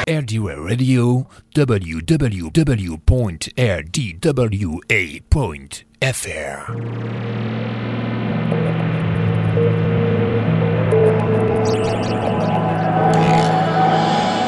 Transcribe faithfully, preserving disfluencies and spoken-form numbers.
R D W A Radio, w w w point r d w a point f r.